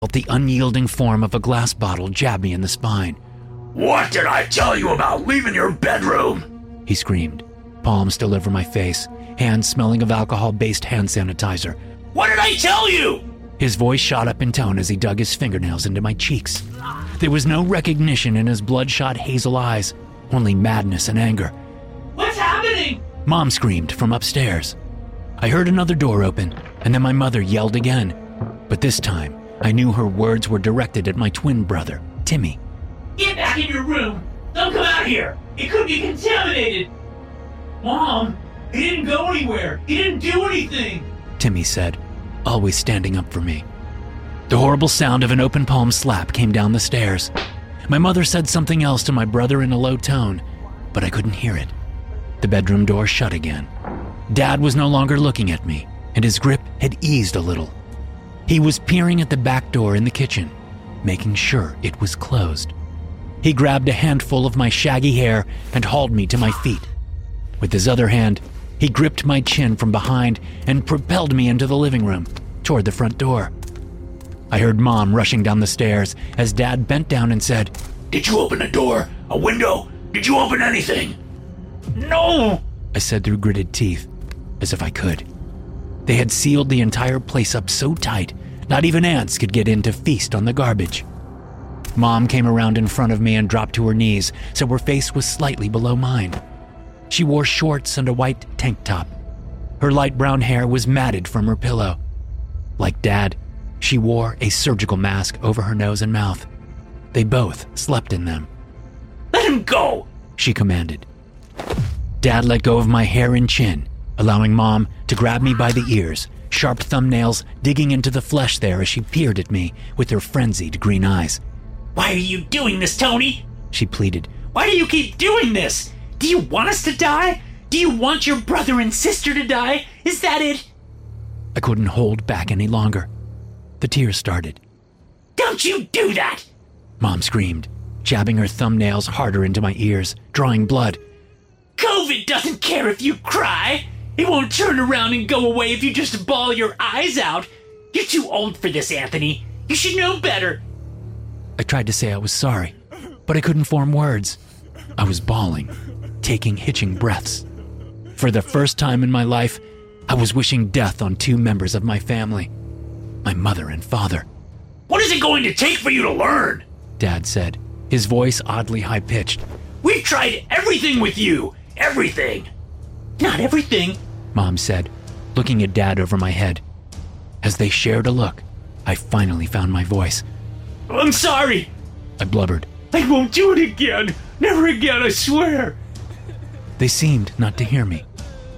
felt the unyielding form of a glass bottle jab me in the spine. "What did I tell you about leaving your bedroom?" he screamed, palm still over my face, hands smelling of alcohol-based hand sanitizer. "What did I tell you?" His voice shot up in tone as he dug his fingernails into my cheeks. There was no recognition in his bloodshot hazel eyes, only madness and anger. "What's happening?" Mom screamed from upstairs. I heard another door open, and then my mother yelled again. But this time, I knew her words were directed at my twin brother, Timmy. "Get back in your room! Don't come out here! It could be contaminated!" "Mom, he didn't go anywhere! He didn't do anything!" Timmy said, always standing up for me. The horrible sound of an open palm slap came down the stairs. My mother said something else to my brother in a low tone, but I couldn't hear it. The bedroom door shut again. Dad was no longer looking at me, and his grip had eased a little. He was peering at the back door in the kitchen, making sure it was closed. He grabbed a handful of my shaggy hair and hauled me to my feet. With his other hand, he gripped my chin from behind and propelled me into the living room, toward the front door. I heard Mom rushing down the stairs as Dad bent down and said, "Did you open a door? A window? Did you open anything?" "No!" I said through gritted teeth, as if I could. They had sealed the entire place up so tight, not even ants could get in to feast on the garbage. Mom came around in front of me and dropped to her knees, so her face was slightly below mine. She wore shorts and a white tank top. Her light brown hair was matted from her pillow. Like Dad, she wore a surgical mask over her nose and mouth. They both slept in them. "Let him go!" she commanded. Dad let go of my hair and chin, allowing Mom to grab me by the ears, sharp thumbnails digging into the flesh there as she peered at me with her frenzied green eyes. "Why are you doing this, Tony?" she pleaded. "Why do you keep doing this? Do you want us to die? Do you want your brother and sister to die? Is that it?" I couldn't hold back any longer. The tears started. "Don't you do that!" Mom screamed, jabbing her thumbnails harder into my ears, drawing blood. "COVID doesn't care if you cry. It won't turn around and go away if you just bawl your eyes out. You're too old for this, Anthony. You should know better." I tried to say I was sorry, but I couldn't form words. I was bawling, taking hitching breaths. For the first time in my life, I was wishing death on two members of my family, my mother and father. "What is it going to take for you to learn?" Dad said, his voice oddly high-pitched. "We've tried everything with you. Everything." "Not everything," Mom said, looking at Dad over my head. As they shared a look, I finally found my voice. "I'm sorry," I blubbered. "I won't do it again. Never again, I swear." They seemed not to hear me.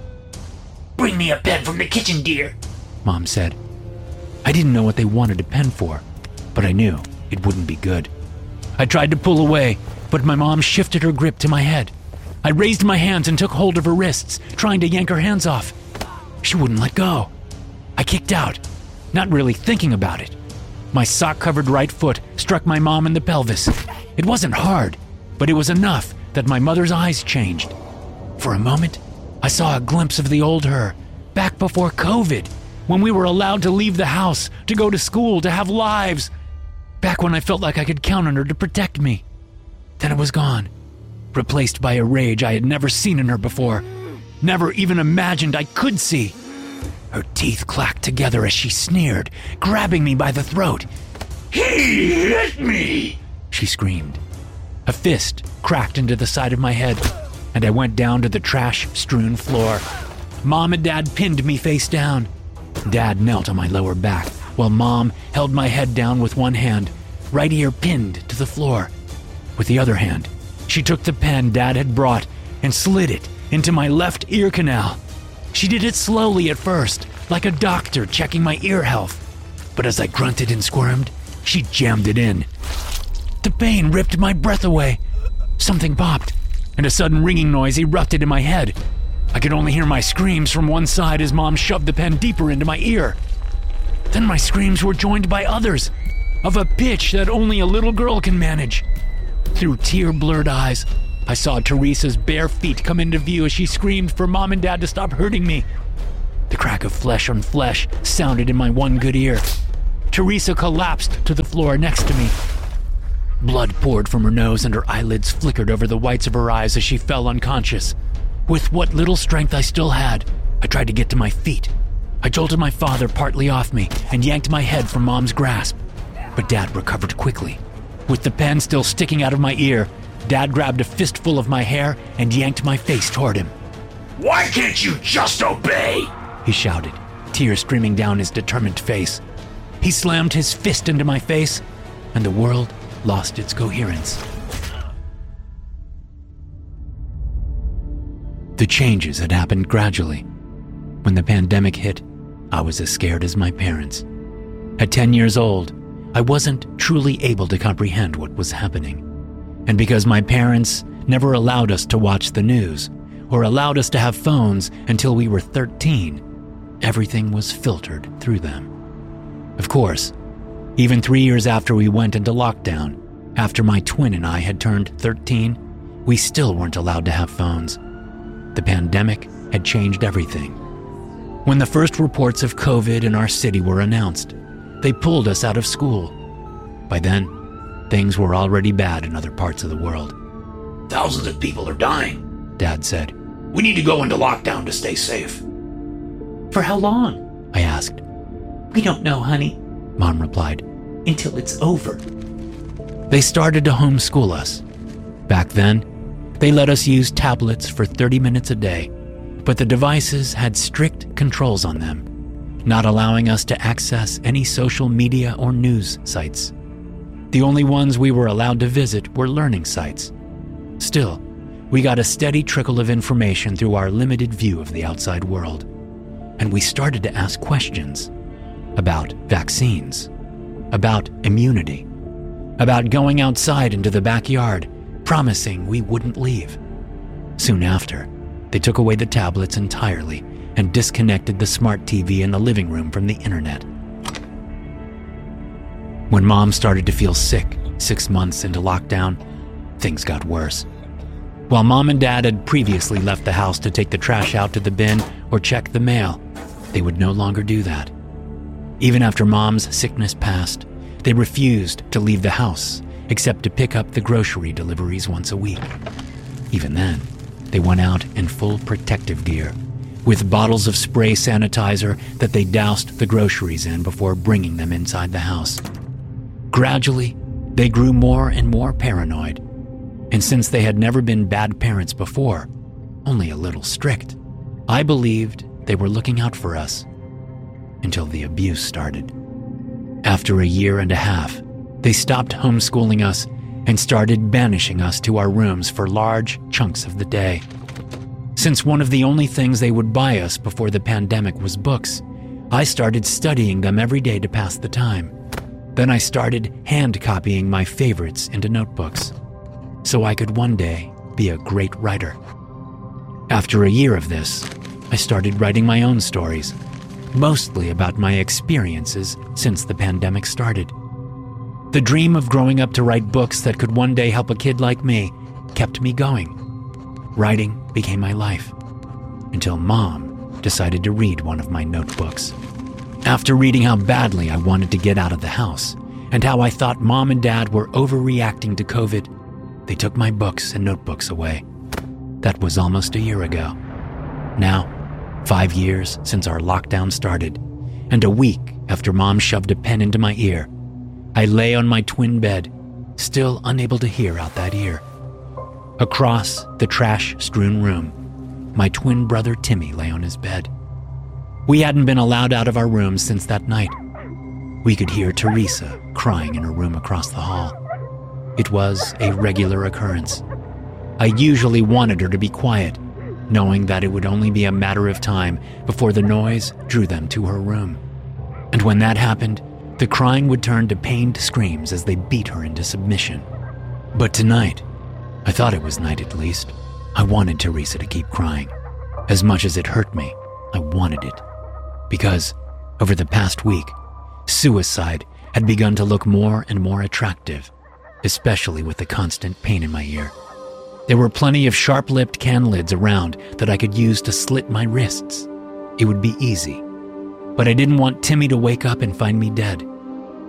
"Bring me a pen from the kitchen, dear," Mom said. I didn't know what they wanted a pen for, but I knew it wouldn't be good. I tried to pull away, but my mom shifted her grip to my head. I raised my hands and took hold of her wrists, trying to yank her hands off. She wouldn't let go. I kicked out, not really thinking about it. My sock-covered right foot struck my mom in the pelvis. It wasn't hard, but it was enough that my mother's eyes changed. For a moment, I saw a glimpse of the old her, back before COVID, when we were allowed to leave the house, to go to school, to have lives. Back when I felt like I could count on her to protect me. Then it was gone, replaced by a rage I had never seen in her before, never even imagined I could see. Her teeth clacked together as she sneered, grabbing me by the throat. "He hit me!" she screamed. A fist cracked into the side of my head, and I went down to the trash-strewn floor. Mom and Dad pinned me face down. Dad knelt on my lower back, while Mom held my head down with one hand, right ear pinned to the floor. With the other hand, she took the pen Dad had brought and slid it into my left ear canal. She did it slowly at first, like a doctor checking my ear health. But as I grunted and squirmed, she jammed it in. The pain ripped my breath away. Something popped, and a sudden ringing noise erupted in my head. I could only hear my screams from one side as Mom shoved the pen deeper into my ear. Then my screams were joined by others, of a pitch that only a little girl can manage. Through tear-blurred eyes, I saw Teresa's bare feet come into view as she screamed for Mom and Dad to stop hurting me. The crack of flesh on flesh sounded in my one good ear. Teresa collapsed to the floor next to me. Blood poured from her nose and her eyelids flickered over the whites of her eyes as she fell unconscious. With what little strength I still had, I tried to get to my feet. I jolted my father partly off me and yanked my head from Mom's grasp. But Dad recovered quickly. With the pen still sticking out of my ear, Dad grabbed a fistful of my hair and yanked my face toward him. "Why can't you just obey?" he shouted, tears streaming down his determined face. He slammed his fist into my face, and the world lost its coherence. The changes had happened gradually. When the pandemic hit, I was as scared as my parents. At 10 years old, I wasn't truly able to comprehend what was happening. And because my parents never allowed us to watch the news or allowed us to have phones until we were 13, everything was filtered through them. Of course, even 3 years after we went into lockdown, after my twin and I had turned 13, we still weren't allowed to have phones. The pandemic had changed everything. When the first reports of COVID in our city were announced, they pulled us out of school. By then, things were already bad in other parts of the world. "Thousands of people are dying," Dad said. "We need to go into lockdown to stay safe." For how long? I asked. We don't know, honey. Mom replied. Until it's over. They started to homeschool us. Back then, they let us use tablets for 30 minutes a day, but the devices had strict controls on them, not allowing us to access any social media or news sites. The only ones we were allowed to visit were learning sites. Still, we got a steady trickle of information through our limited view of the outside world, and we started to ask questions about vaccines, about immunity, about going outside into the backyard, promising we wouldn't leave. Soon after, they took away the tablets entirely and disconnected the smart TV in the living room from the internet. When Mom started to feel sick 6 months into lockdown, things got worse. While Mom and Dad had previously left the house to take the trash out to the bin or check the mail, they would no longer do that. Even after Mom's sickness passed, they refused to leave the house except to pick up the grocery deliveries once a week. Even then, they went out in full protective gear, with bottles of spray sanitizer that they doused the groceries in before bringing them inside the house. Gradually, they grew more and more paranoid, and since they had never been bad parents before, only a little strict, I believed they were looking out for us until the abuse started. After a year and a half, they stopped homeschooling us and started banishing us to our rooms for large chunks of the day. Since one of the only things they would buy us before the pandemic was books, I started studying them every day to pass the time. Then I started hand copying my favorites into notebooks, so I could one day be a great writer. After a year of this, I started writing my own stories, mostly about my experiences since the pandemic started. The dream of growing up to write books that could one day help a kid like me kept me going. Writing became my life, until Mom decided to read one of my notebooks. After reading how badly I wanted to get out of the house, and how I thought Mom and Dad were overreacting to COVID, they took my books and notebooks away. That was almost a year ago. Now, 5 years since our lockdown started, and a week after Mom shoved a pen into my ear, I lay on my twin bed, still unable to hear out that ear. Across the trash-strewn room, my twin brother Timmy lay on his bed. We hadn't been allowed out of our rooms since that night. We could hear Teresa crying in her room across the hall. It was a regular occurrence. I usually wanted her to be quiet, knowing that it would only be a matter of time before the noise drew them to her room. And when that happened, the crying would turn to pained screams as they beat her into submission. But tonight, I thought it was night at least, I wanted Teresa to keep crying. As much as it hurt me, I wanted it. Because, over the past week, suicide had begun to look more and more attractive, especially with the constant pain in my ear. There were plenty of sharp-lipped can lids around that I could use to slit my wrists. It would be easy. But I didn't want Timmy to wake up and find me dead.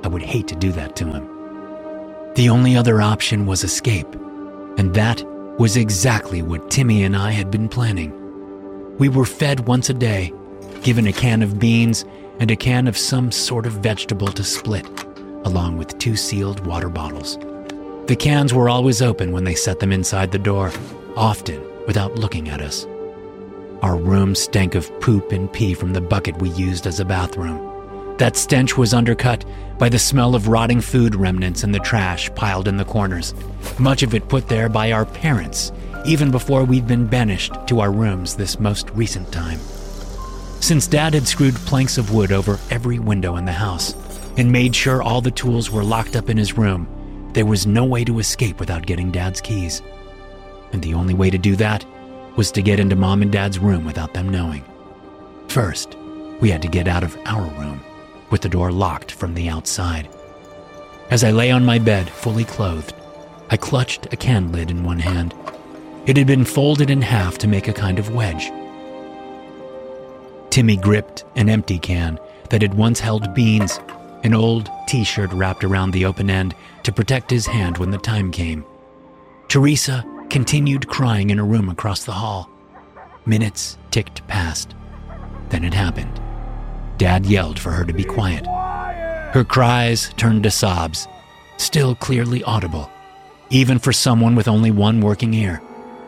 I would hate to do that to him. The only other option was escape, and that was exactly what Timmy and I had been planning. We were fed once a day, given a can of beans and a can of some sort of vegetable to split, along with 2 sealed water bottles. The cans were always open when they set them inside the door, often without looking at us. Our room stank of poop and pee from the bucket we used as a bathroom. That stench was undercut by the smell of rotting food remnants in the trash piled in the corners, much of it put there by our parents, even before we'd been banished to our rooms this most recent time. Since Dad had screwed planks of wood over every window in the house and made sure all the tools were locked up in his room, there was no way to escape without getting Dad's keys. And the only way to do that was to get into Mom and Dad's room without them knowing. First, we had to get out of our room, with the door locked from the outside. As I lay on my bed, fully clothed, I clutched a can lid in one hand. It had been folded in half to make a kind of wedge. Timmy gripped an empty can that had once held beans, an old t-shirt wrapped around the open end to protect his hand when the time came. Teresa continued crying in a room across the hall. Minutes ticked past. Then it happened. Dad yelled for her to be quiet. Her cries turned to sobs, still clearly audible, even for someone with only one working ear.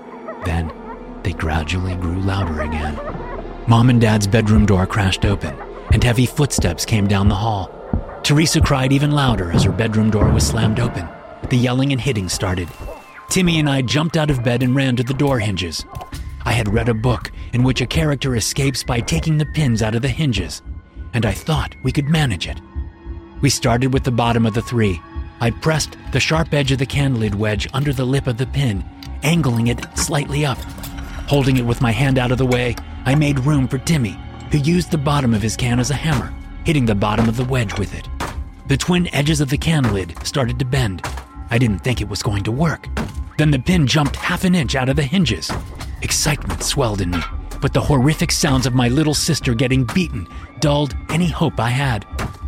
Then they gradually grew louder again. Mom and Dad's bedroom door crashed open, and heavy footsteps came down the hall. Teresa cried even louder as her bedroom door was slammed open. The yelling and hitting started. Timmy and I jumped out of bed and ran to the door hinges. I had read a book in which a character escapes by taking the pins out of the hinges, and I thought we could manage it. We started with the bottom of the 3. I pressed the sharp edge of the can lid wedge under the lip of the pin, angling it slightly up. Holding it with my hand out of the way, I made room for Timmy, who used the bottom of his can as a hammer, hitting the bottom of the wedge with it. The twin edges of the can lid started to bend. I didn't think it was going to work. Then the pin jumped half an inch out of the hinges. Excitement swelled in me, but the horrific sounds of my little sister getting beaten dulled any hope I had.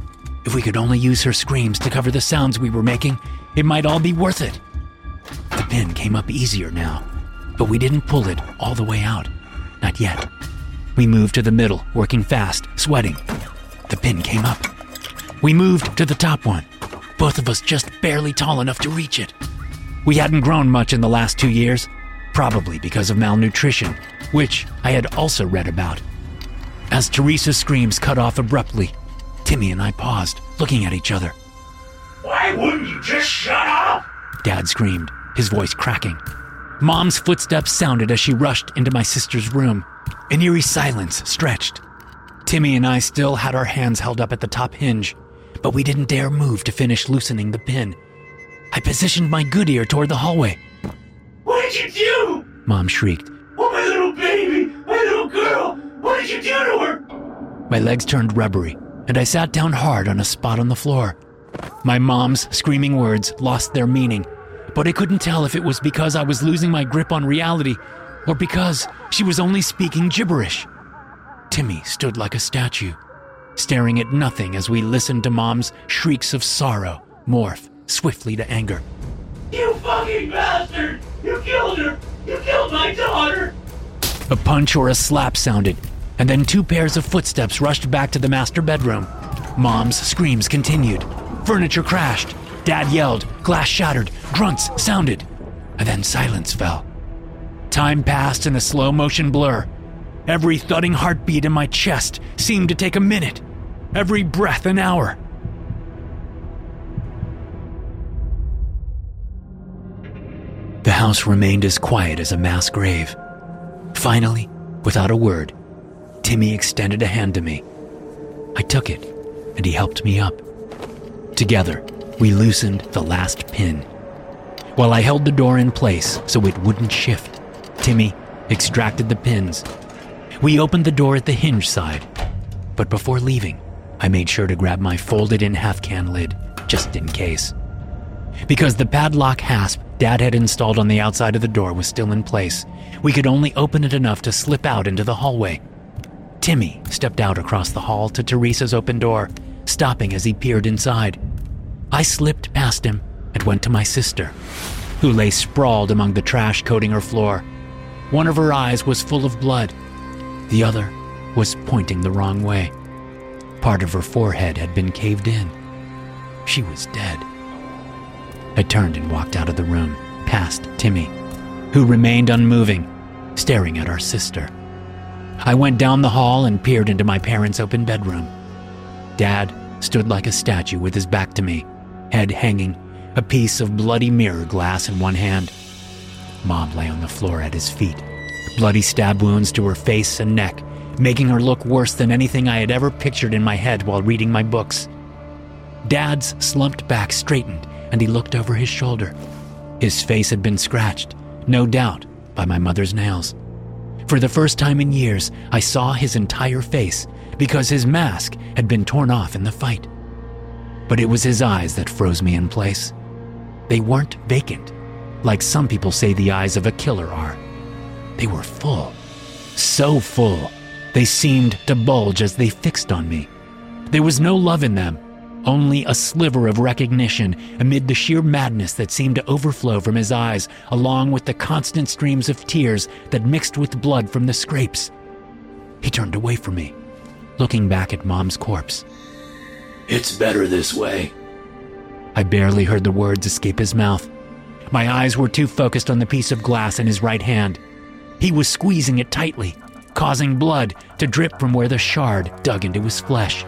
If we could only use her screams to cover the sounds we were making, it might all be worth it. The pin came up easier now, but we didn't pull it all the way out. Not yet. We moved to the middle, working fast, sweating. The pin came up. We moved to the top one, both of us just barely tall enough to reach it. We hadn't grown much in the last 2 years, probably because of malnutrition, which I had also read about. As Teresa's screams cut off abruptly, Timmy and I paused, looking at each other. Why wouldn't you just shut up? Dad screamed, his voice cracking. Mom's footsteps sounded as she rushed into my sister's room. An eerie silence stretched. Timmy and I still had our hands held up at the top hinge, but we didn't dare move to finish loosening the pin. I positioned my good ear toward the hallway. What did you do? Mom shrieked. Oh, my little baby, my little girl, what did you do to her? My legs turned rubbery, and I sat down hard on a spot on the floor. My mom's screaming words lost their meaning, but I couldn't tell if it was because I was losing my grip on reality or because she was only speaking gibberish. Timmy stood like a statue, staring at nothing as we listened to Mom's shrieks of sorrow morph swiftly to anger. You fucking bastard! You killed her! You killed my daughter! A punch or a slap sounded, and then 2 pairs of footsteps rushed back to the master bedroom. Mom's screams continued. Furniture crashed. Dad yelled. Glass shattered. Grunts sounded. And then silence fell. Time passed in a slow-motion blur. Every thudding heartbeat in my chest seemed to take a minute. Every breath an hour. The house remained as quiet as a mass grave. Finally, without a word, Timmy extended a hand to me. I took it, and he helped me up. Together, we loosened the last pin. While I held the door in place so it wouldn't shift, Timmy extracted the pins. We opened the door at the hinge side, but before leaving, I made sure to grab my folded-in half-can lid, just in case. Because the padlock hasp Dad had installed on the outside of the door was still in place, we could only open it enough to slip out into the hallway. Timmy stepped out across the hall to Teresa's open door, stopping as he peered inside. I slipped past him and went to my sister, who lay sprawled among the trash coating her floor. One of her eyes was full of blood. The other was pointing the wrong way. Part of her forehead had been caved in. She was dead. I turned and walked out of the room, past Timmy, who remained unmoving, staring at our sister. I went down the hall and peered into my parents' open bedroom. Dad stood like a statue with his back to me, head hanging, a piece of bloody mirror glass in one hand. Mom lay on the floor at his feet, bloody stab wounds to her face and neck, making her look worse than anything I had ever pictured in my head while reading my books. Dad's slumped back straightened, and he looked over his shoulder. His face had been scratched, no doubt, by my mother's nails. For the first time in years, I saw his entire face because his mask had been torn off in the fight. But it was his eyes that froze me in place. They weren't vacant, like some people say the eyes of a killer are. They were full, so full, they seemed to bulge as they fixed on me. There was no love in them, only a sliver of recognition amid the sheer madness that seemed to overflow from his eyes, along with the constant streams of tears that mixed with blood from the scrapes. He turned away from me, looking back at Mom's corpse. It's better this way. I barely heard the words escape his mouth. My eyes were too focused on the piece of glass in his right hand. He was squeezing it tightly, causing blood to drip from where the shard dug into his flesh.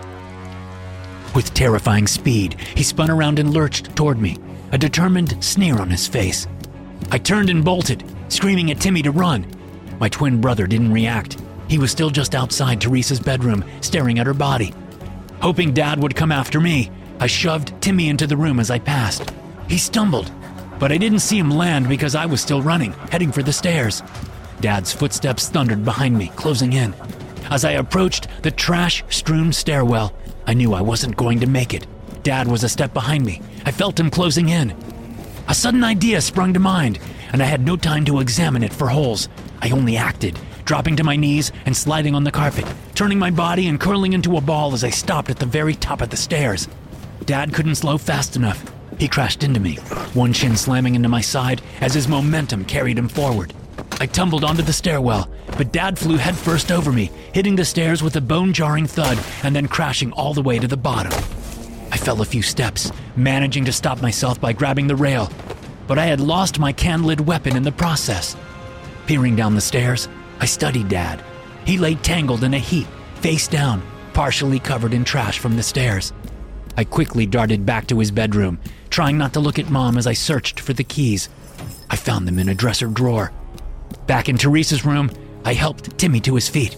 With terrifying speed, he spun around and lurched toward me, a determined sneer on his face. I turned and bolted, screaming at Timmy to run. My twin brother didn't react. He was still just outside Teresa's bedroom, staring at her body. Hoping Dad would come after me, I shoved Timmy into the room as I passed. He stumbled, but I didn't see him land because I was still running, heading for the stairs. Dad's footsteps thundered behind me, closing in. As I approached the trash-strewn stairwell, I knew I wasn't going to make it. Dad was a step behind me. I felt him closing in. A sudden idea sprung to mind, and I had no time to examine it for holes. I only acted, dropping to my knees and sliding on the carpet, turning my body and curling into a ball as I stopped at the very top of the stairs. Dad couldn't slow fast enough. He crashed into me, one shin slamming into my side as his momentum carried him forward. I tumbled onto the stairwell, but Dad flew headfirst over me, hitting the stairs with a bone-jarring thud and then crashing all the way to the bottom. I fell a few steps, managing to stop myself by grabbing the rail, but I had lost my can-lid weapon in the process. Peering down the stairs, I studied Dad. He lay tangled in a heap, face down, partially covered in trash from the stairs. I quickly darted back to his bedroom, trying not to look at Mom as I searched for the keys. I found them in a dresser drawer. Back in Teresa's room, I helped Timmy to his feet.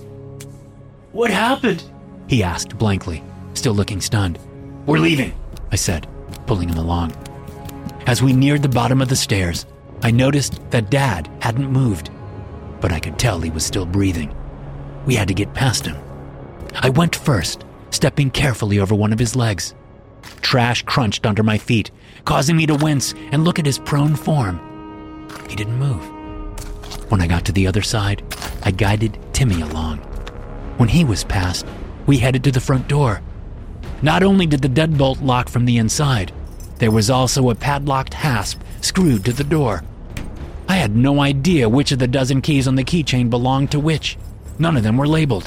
What happened? He asked blankly, still looking stunned. We're leaving, I said, pulling him along. As we neared the bottom of the stairs, I noticed that Dad hadn't moved, but I could tell he was still breathing. We had to get past him. I went first, stepping carefully over one of his legs. Trash crunched under my feet, causing me to wince and look at his prone form. He didn't move. When I got to the other side, I guided Timmy along. When he was past, we headed to the front door. Not only did the deadbolt lock from the inside, there was also a padlocked hasp screwed to the door. I had no idea which of the dozen keys on the keychain belonged to which. None of them were labeled.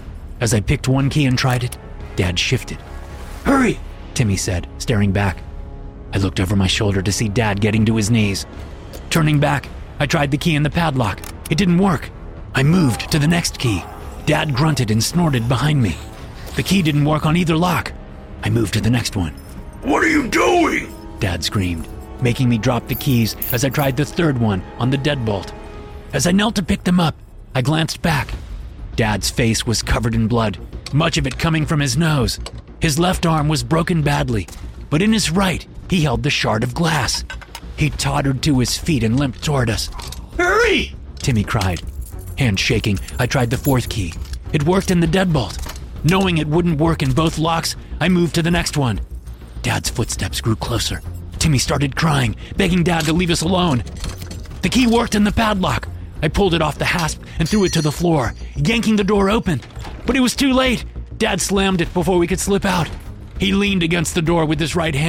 As I picked one key and tried it, Dad shifted. Hurry, Timmy said, staring back. I looked over my shoulder to see Dad getting to his knees. Turning back, I tried the key in the padlock. It didn't work. I moved to the next key. Dad grunted and snorted behind me. The key didn't work on either lock. I moved to the next one. What are you doing? Dad screamed, making me drop the keys as I tried the third one on the deadbolt. As I knelt to pick them up, I glanced back. Dad's face was covered in blood, much of it coming from his nose. His left arm was broken badly, but in his right, he held the shard of glass. He tottered to his feet and limped toward us. Hurry! Timmy cried. Hand shaking, I tried the fourth key. It worked in the deadbolt. Knowing it wouldn't work in both locks, I moved to the next one. Dad's footsteps grew closer. Timmy started crying, begging Dad to leave us alone. The key worked in the padlock. I pulled it off the hasp and threw it to the floor, yanking the door open. But it was too late. Dad slammed it before we could slip out. He leaned against the door with his right hand,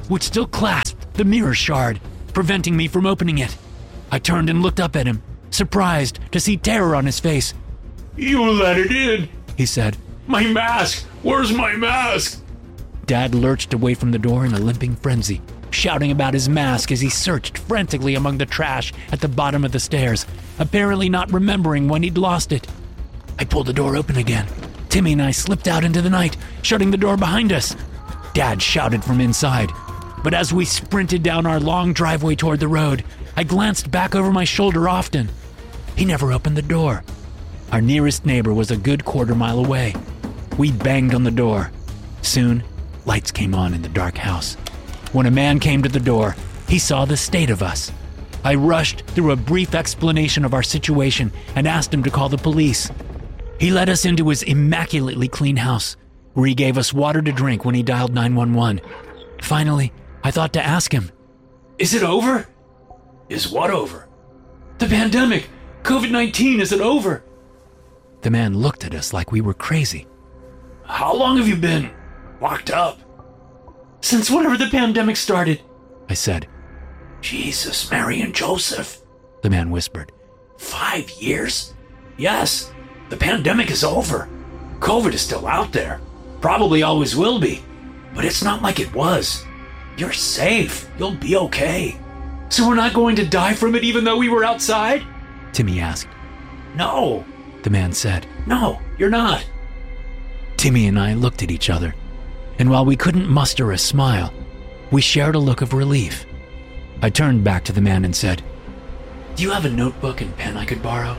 which still clasped the mirror shard, preventing me from opening it. I turned and looked up at him, surprised to see terror on his face. You let it in, He said. My mask! Where's my mask? Dad lurched away from the door in a limping frenzy, shouting about his mask as he searched frantically among the trash at the bottom of the stairs, apparently not remembering when he'd lost it. I pulled the door open again. Timmy and I slipped out into the night, shutting the door behind us. Dad shouted from inside, but as we sprinted down our long driveway toward the road, I glanced back over my shoulder often. He never opened the door. Our nearest neighbor was a good quarter-mile away. We banged on the door. Soon, lights came on in the dark house. When a man came to the door, he saw the state of us. I rushed through a brief explanation of our situation and asked him to call the police. He led us into his immaculately clean house, where he gave us water to drink when he dialed 911. Finally, I thought to ask him, Is it over? Is what over? The pandemic! COVID-19, is it over? The man looked at us like we were crazy. How long have you been locked up? Since whenever the pandemic started, I said. Jesus, Mary, and Joseph. The man whispered. 5 years? Yes, the pandemic is over. COVID is still out there. Probably always will be. But it's not like it was. You're safe. You'll be okay. so we're not going to die from it even though we were outside? Timmy asked. No, The man said. no, you're not. Timmy and I looked at each other, and while we couldn't muster a smile, we shared a look of relief. I turned back to the man and said, Do you have a notebook and pen I could borrow?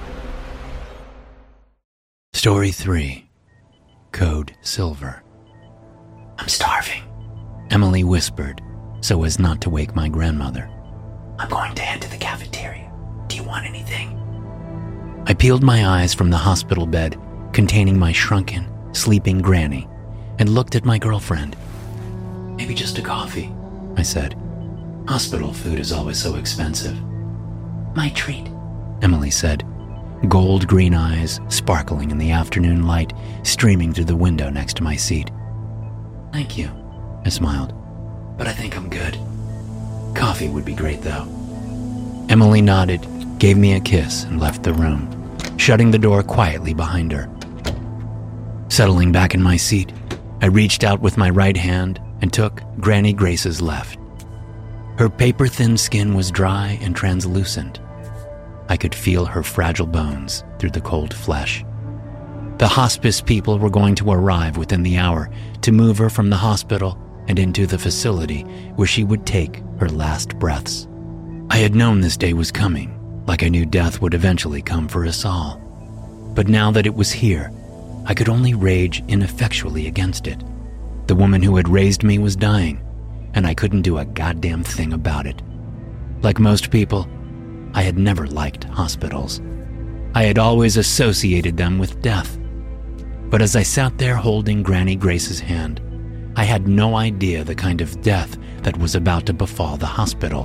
Story 3. Code Silver. I'm starving. Emily whispered, so as not to wake my grandmother. I'm going to head to the cafeteria. Do you want anything? I peeled my eyes from the hospital bed containing my shrunken, sleeping granny and looked at my girlfriend. Maybe just a coffee. I said. Hospital food is always so expensive. My treat. Emily said, gold green eyes sparkling in the afternoon light streaming through the window next to my seat. Thank you, I smiled. but I think I'm good. Coffee would be great though. Emily nodded, gave me a kiss, and left the room, shutting the door quietly behind her. Settling back in my seat, I reached out with my right hand and took Granny Grace's left. Her paper-thin skin was dry and translucent. I could feel her fragile bones through the cold flesh. The hospice people were going to arrive within the hour to move her from the hospital and into the facility where she would take her last breaths. I had known this day was coming, like I knew death would eventually come for us all. But now that it was here, I could only rage ineffectually against it. The woman who had raised me was dying, and I couldn't do a goddamn thing about it. Like most people, I had never liked hospitals. I had always associated them with death. But as I sat there holding Granny Grace's hand, I had no idea the kind of death that was about to befall the hospital.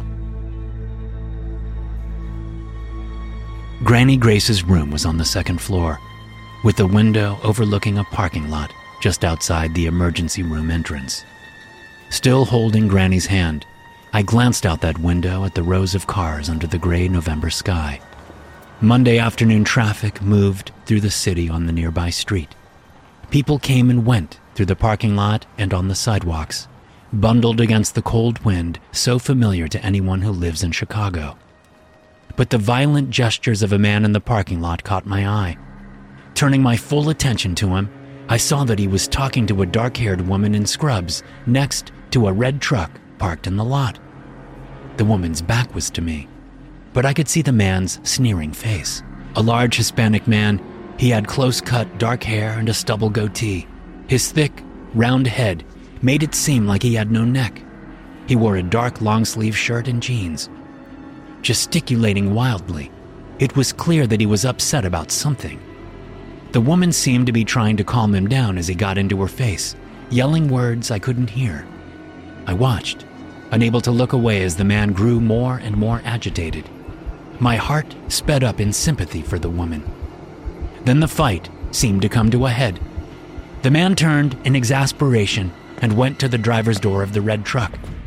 Granny Grace's room was on the second floor, with a window overlooking a parking lot just outside the emergency room entrance. Still holding Granny's hand, I glanced out that window at the rows of cars under the gray November sky. Monday afternoon traffic moved through the city on the nearby street. People came and went through the parking lot and on the sidewalks, bundled against the cold wind so familiar to anyone who lives in Chicago. But the violent gestures of a man in the parking lot caught my eye. Turning my full attention to him, I saw that he was talking to a dark-haired woman in scrubs next to a red truck parked in the lot. The woman's back was to me, but I could see the man's sneering face. A large Hispanic man, he had close-cut dark hair and a stubble goatee. His thick, round head made it seem like he had no neck. He wore a dark long-sleeve shirt and jeans. Gesticulating wildly, it was clear that he was upset about something. The woman seemed to be trying to calm him down as he got into her face, yelling words I couldn't hear. I watched, unable to look away as the man grew more and more agitated. My heart sped up in sympathy for the woman. Then the fight seemed to come to a head. The man turned in exasperation and went to the driver's door of the red truck,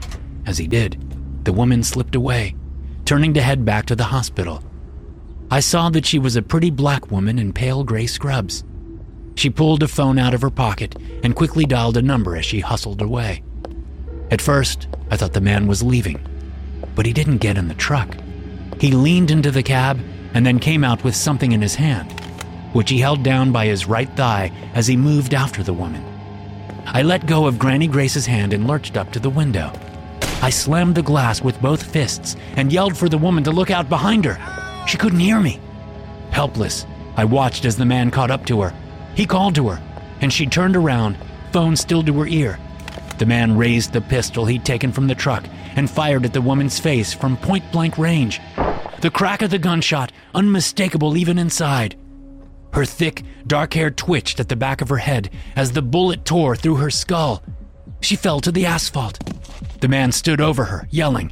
As he did, the woman slipped away, turning to head back to the hospital. I saw that she was a pretty black woman in pale gray scrubs. She pulled a phone out of her pocket and quickly dialed a number as she hustled away. At first, I thought the man was leaving, but he didn't get in the truck. He leaned into the cab and then came out with something in his hand, which he held down by his right thigh as he moved after the woman. I let go of Granny Grace's hand and lurched up to the window. I slammed the glass with both fists and yelled for the woman to look out behind her. She couldn't hear me. Helpless, I watched as the man caught up to her. He called to her, and she turned around, phone still to her ear. The man raised the pistol he'd taken from the truck and fired at the woman's face from point-blank range. The crack of the gunshot, unmistakable even inside. Her thick, dark hair twitched at the back of her head as the bullet tore through her skull. She fell to the asphalt. The man stood over her, yelling.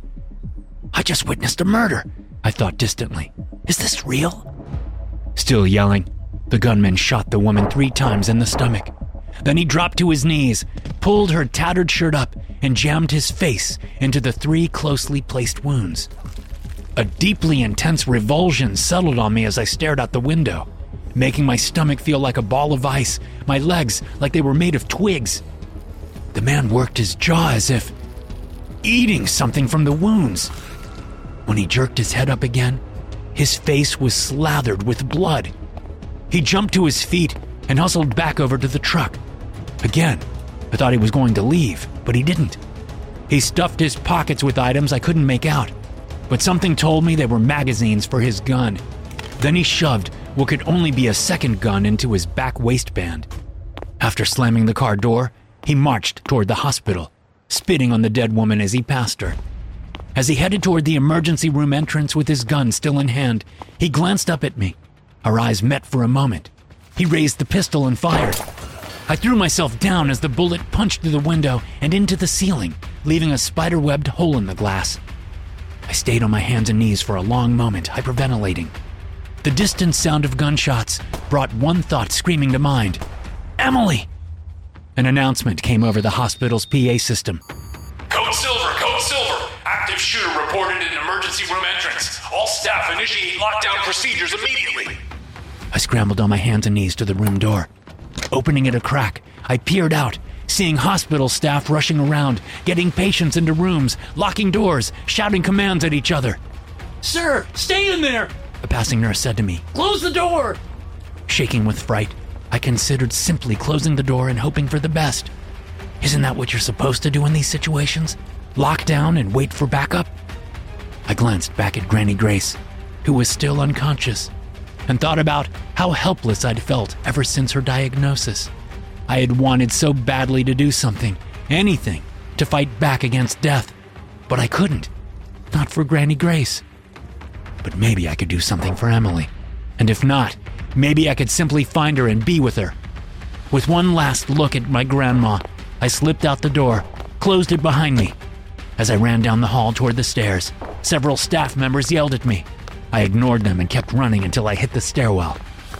"I just witnessed a murder," I thought distantly. "Is this real?" Still yelling, the gunman shot the woman 3 times in the stomach. Then he dropped to his knees, pulled her tattered shirt up, and jammed his face into the 3 closely placed wounds. A deeply intense revulsion settled on me as I stared out the window, making my stomach feel like a ball of ice, my legs like they were made of twigs. The man worked his jaw as if eating something from the wounds. When he jerked his head up again, his face was slathered with blood. He jumped to his feet and hustled back over to the truck. Again, I thought he was going to leave, but he didn't. He stuffed his pockets with items I couldn't make out, but something told me they were magazines for his gun. Then he shoved what could only be a second gun into his back waistband. After slamming the car door, he marched toward the hospital, spitting on the dead woman as he passed her. As he headed toward the emergency room entrance with his gun still in hand, he glanced up at me. Our eyes met for a moment. He raised the pistol and fired. I threw myself down as the bullet punched through the window and into the ceiling, leaving a spider-webbed hole in the glass. I stayed on my hands and knees for a long moment, hyperventilating. The distant sound of gunshots brought one thought screaming to mind. "Emily!" An announcement came over the hospital's PA system. Code Silver, Code Silver. Active shooter reported in emergency room entrance. All staff initiate lockdown procedures immediately. I scrambled on my hands and knees to the room door. Opening it a crack, I peered out, seeing hospital staff rushing around, getting patients into rooms, locking doors, shouting commands at each other. "Sir, stay in there!" a passing nurse said to me. "Close the door!" Shaking with fright, I considered simply closing the door and hoping for the best. Isn't that what you're supposed to do in these situations? Lock down and wait for backup? I glanced back at Granny Grace, who was still unconscious, and thought about how helpless I'd felt ever since her diagnosis. I had wanted so badly to do something, anything, to fight back against death, but I couldn't. Not for Granny Grace. But maybe I could do something for Emily. And if not, maybe I could simply find her and be with her. With one last look at my grandma, I slipped out the door, closed it behind me. As I ran down the hall toward the stairs, several staff members yelled at me. I ignored them and kept running until I hit the stairwell.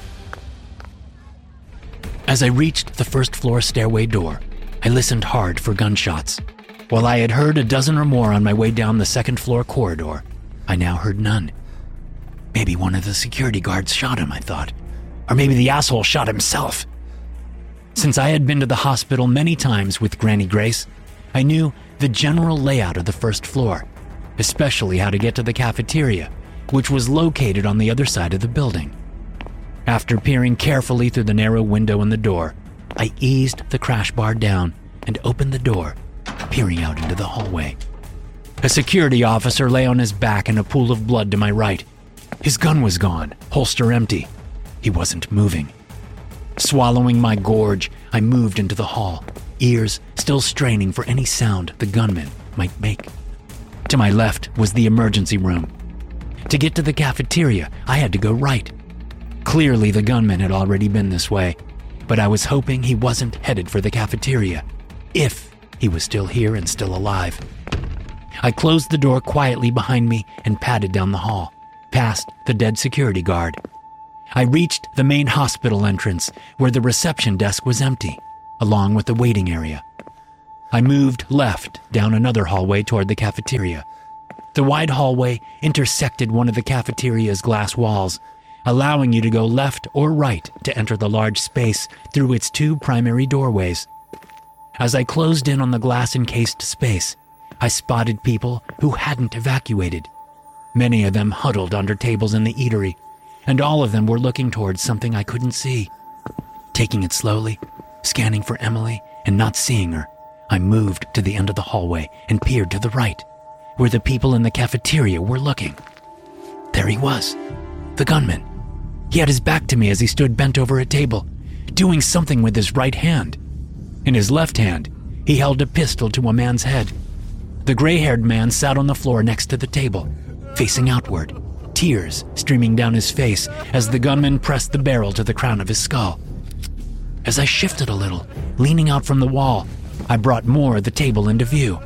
As I reached the first-floor stairway door, I listened hard for gunshots. While I had heard a dozen or more on my way down the second-floor corridor, I now heard none. Maybe one of the security guards shot him, I thought. Or maybe the asshole shot himself. Since I had been to the hospital many times with Granny Grace, I knew the general layout of the first floor, especially how to get to the cafeteria, which was located on the other side of the building. After peering carefully through the narrow window in the door, I eased the crash bar down and opened the door, peering out into the hallway. A security officer lay on his back in a pool of blood to my right. His gun was gone, holster empty. He wasn't moving. Swallowing my gorge, I moved into the hall, ears still straining for any sound the gunman might make. To my left was the emergency room. To get to the cafeteria, I had to go right. Clearly, the gunman had already been this way, but I was hoping he wasn't headed for the cafeteria, if he was still here and still alive. I closed the door quietly behind me and padded down the hall, past the dead security guard. I reached the main hospital entrance, where the reception desk was empty, along with the waiting area. I moved left down another hallway toward the cafeteria. The wide hallway intersected one of the cafeteria's glass walls, allowing you to go left or right to enter the large space through its two primary doorways. As I closed in on the glass-encased space, I spotted people who hadn't evacuated. Many of them huddled under tables in the eatery, and all of them were looking towards something I couldn't see. Taking it slowly, scanning for Emily, and not seeing her, I moved to the end of the hallway and peered to the right, where the people in the cafeteria were looking. There he was, the gunman. He had his back to me as he stood bent over a table, doing something with his right hand. In his left hand, he held a pistol to a man's head. The gray-haired man sat on the floor next to the table, facing outward, tears streaming down his face as the gunman pressed the barrel to the crown of his skull. As I shifted a little, leaning out from the wall, I brought more of the table into view.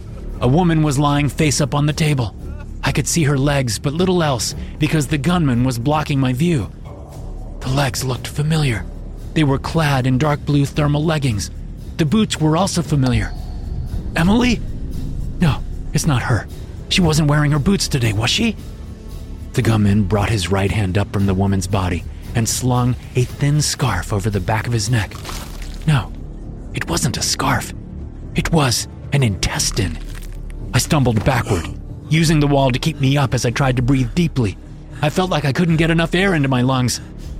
A woman was lying face up on the table. I could see her legs, but little else, because the gunman was blocking my view. The legs looked familiar. They were clad in dark blue thermal leggings. The boots were also familiar. Emily? No, it's not her. She wasn't wearing her boots today, was she? The gunman brought his right hand up from the woman's body and slung a thin scarf over the back of his neck. No, it wasn't a scarf. It was an intestine. I stumbled backward, using the wall to keep me up as I tried to breathe deeply. I felt like I couldn't get enough air into my lungs.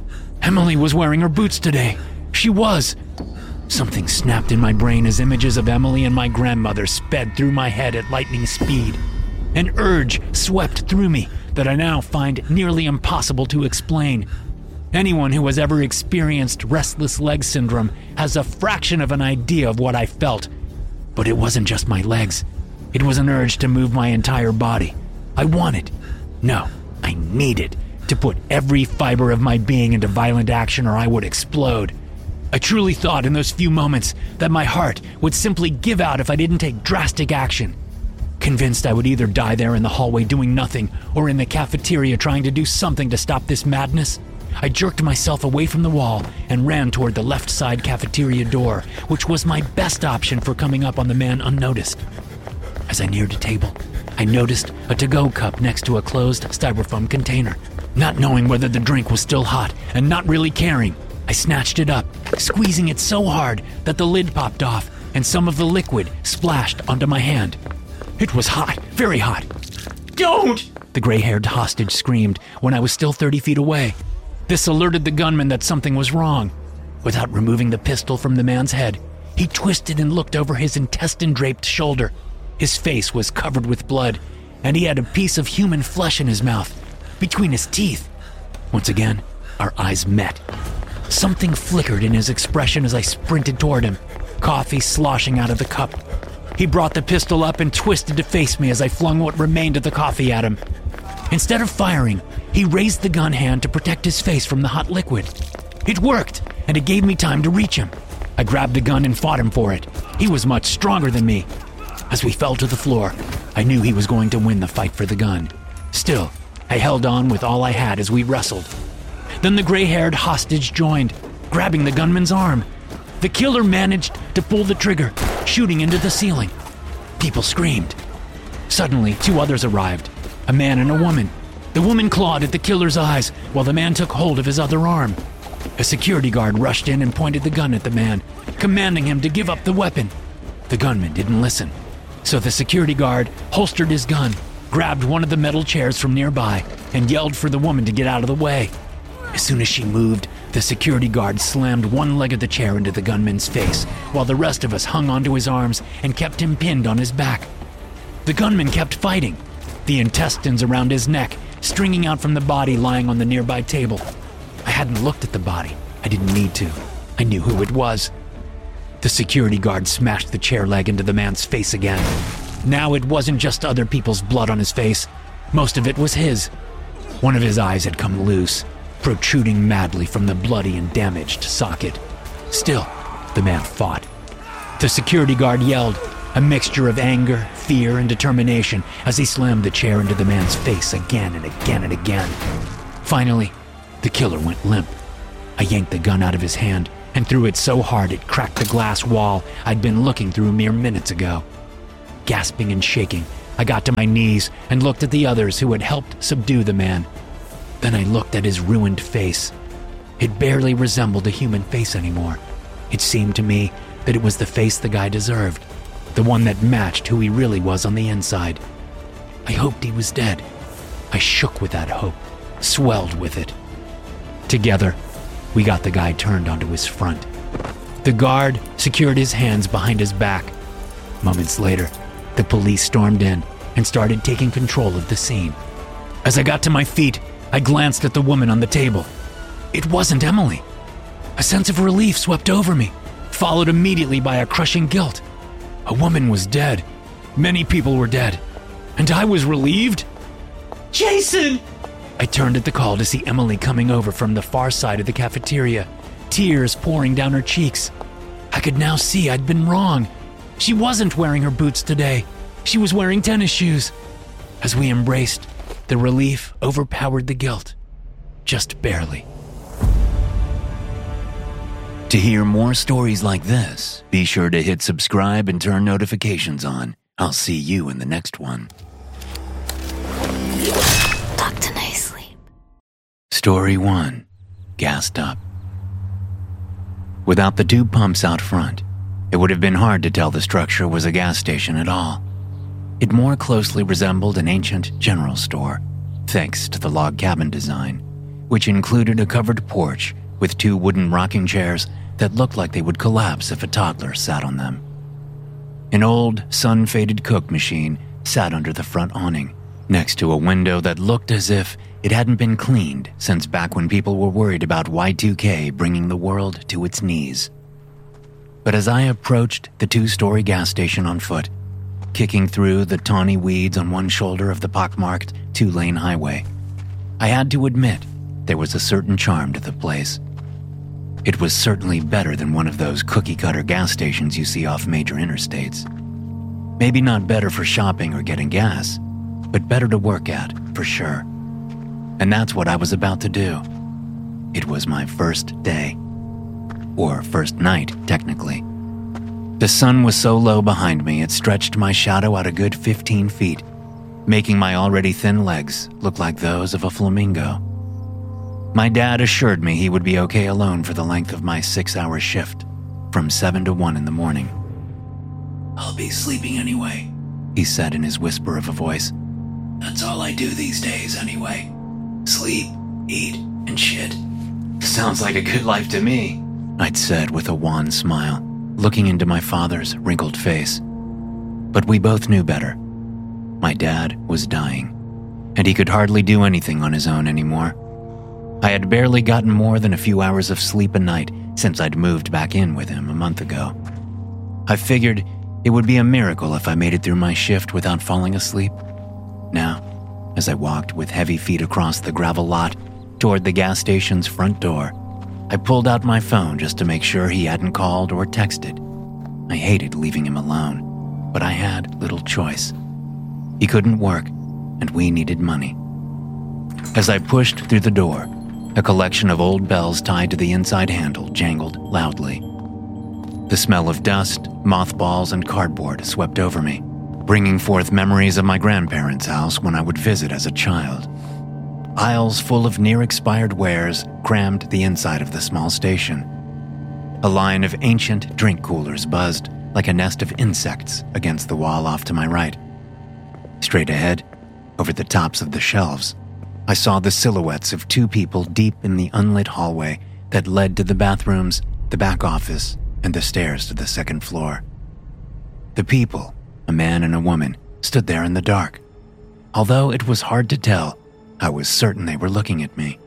Emily was wearing her boots today. She was. Something snapped in my brain as images of Emily and my grandmother sped through my head at lightning speed. An urge swept through me that I now find nearly impossible to explain. Anyone who has ever experienced restless leg syndrome has a fraction of an idea of what I felt. But it wasn't just my legs. It was an urge to move my entire body. I wanted, no, I needed to put every fiber of my being into violent action or I would explode. I truly thought in those few moments that my heart would simply give out if I didn't take drastic action. Convinced I would either die there in the hallway doing nothing or in the cafeteria trying to do something to stop this madness, I jerked myself away from the wall and ran toward the left side cafeteria door, which was my best option for coming up on the man unnoticed. As I neared the table, I noticed a to-go cup next to a closed styrofoam container. Not knowing whether the drink was still hot and not really caring, I snatched it up, squeezing it so hard that the lid popped off and some of the liquid splashed onto my hand. It was hot, very hot. Don't! The gray-haired hostage screamed when I was still 30 feet away. This alerted the gunman that something was wrong. Without removing the pistol from the man's head, he twisted and looked over his intestine-draped shoulder. His face was covered with blood, and he had a piece of human flesh in his mouth, between his teeth. Once again, our eyes met. Something flickered in his expression as I sprinted toward him, coffee sloshing out of the cup. He brought the pistol up and twisted to face me as I flung what remained of the coffee at him. Instead of firing, he raised the gun hand to protect his face from the hot liquid. It worked, and it gave me time to reach him. I grabbed the gun and fought him for it. He was much stronger than me. As we fell to the floor, I knew he was going to win the fight for the gun. Still, I held on with all I had as we wrestled. Then the gray-haired hostage joined, grabbing the gunman's arm. The killer managed to pull the trigger, shooting into the ceiling. People screamed. Suddenly, two others arrived, a man and a woman. The woman clawed at the killer's eyes while the man took hold of his other arm. A security guard rushed in and pointed the gun at the man, commanding him to give up the weapon. The gunman didn't listen, so the security guard holstered his gun, grabbed one of the metal chairs from nearby, and yelled for the woman to get out of the way. As soon as she moved, the security guard slammed one leg of the chair into the gunman's face, while the rest of us hung onto his arms and kept him pinned on his back. The gunman kept fighting, the intestines around his neck stringing out from the body lying on the nearby table. I hadn't looked at the body. I didn't need to. I knew who it was. The security guard smashed the chair leg into the man's face again. Now it wasn't just other people's blood on his face. Most of it was his. One of his eyes had come loose, protruding madly from the bloody and damaged socket. Still, the man fought. The security guard yelled, a mixture of anger, fear, and determination as he slammed the chair into the man's face again and again and again. Finally, the killer went limp. I yanked the gun out of his hand and threw it so hard it cracked the glass wall I'd been looking through mere minutes ago. Gasping and shaking, I got to my knees and looked at the others who had helped subdue the man. Then I looked at his ruined face. It barely resembled a human face anymore. It seemed to me that it was the face the guy deserved, the one that matched who he really was on the inside. I hoped he was dead. I shook with that hope, swelled with it. Together, we got the guy turned onto his front. The guard secured his hands behind his back. Moments later, the police stormed in and started taking control of the scene. As I got to my feet, I glanced at the woman on the table. It wasn't Emily. A sense of relief swept over me, followed immediately by a crushing guilt. A woman was dead. Many people were dead. And I was relieved? Jason! I turned at the call to see Emily coming over from the far side of the cafeteria, tears pouring down her cheeks. I could now see I'd been wrong. She wasn't wearing her boots today. She was wearing tennis shoes. As we embraced, the relief overpowered the guilt. Just barely. To hear more stories like this, be sure to hit subscribe and turn notifications on. I'll see you in the next one. Dr. Nice Sleep. Story 1. Gassed Up. Without the two pumps out front, it would have been hard to tell the structure was a gas station at all. It more closely resembled an ancient general store, thanks to the log cabin design, which included a covered porch with two wooden rocking chairs that looked like they would collapse if a toddler sat on them. An old, sun-faded Coke machine sat under the front awning, next to a window that looked as if it hadn't been cleaned since back when people were worried about Y2K bringing the world to its knees. But as I approached the two-story gas station on foot, kicking through the tawny weeds on one shoulder of the pockmarked two-lane highway, I had to admit there was a certain charm to the place. It was certainly better than one of those cookie-cutter gas stations you see off major interstates. Maybe not better for shopping or getting gas, but better to work at, for sure. And that's what I was about to do. It was my first day. Or first night, technically. The sun was so low behind me it stretched my shadow out a good 15 feet, making my already thin legs look like those of a flamingo. My dad assured me he would be okay alone for the length of my 6-hour shift, from 7 to 1 in the morning. I'll be sleeping anyway, he said in his whisper of a voice. That's all I do these days anyway. Sleep, eat, and shit. Sounds like a good life to me, I'd said with a wan smile, looking into my father's wrinkled face. But we both knew better. My dad was dying, and he could hardly do anything on his own anymore. I had barely gotten more than a few hours of sleep a night since I'd moved back in with him a month ago. I figured it would be a miracle if I made it through my shift without falling asleep. Now, as I walked with heavy feet across the gravel lot toward the gas station's front door, I pulled out my phone just to make sure he hadn't called or texted. I hated leaving him alone, but I had little choice. He couldn't work, and we needed money. As I pushed through the door, a collection of old bells tied to the inside handle jangled loudly. The smell of dust, mothballs, and cardboard swept over me, bringing forth memories of my grandparents' house when I would visit as a child. Aisles full of near-expired wares crammed the inside of the small station. A line of ancient drink coolers buzzed like a nest of insects against the wall off to my right. Straight ahead, over the tops of the shelves, I saw the silhouettes of two people deep in the unlit hallway that led to the bathrooms, the back office, and the stairs to the second floor. The people, a man and a woman, stood there in the dark. Although it was hard to tell, I was certain they were looking at me.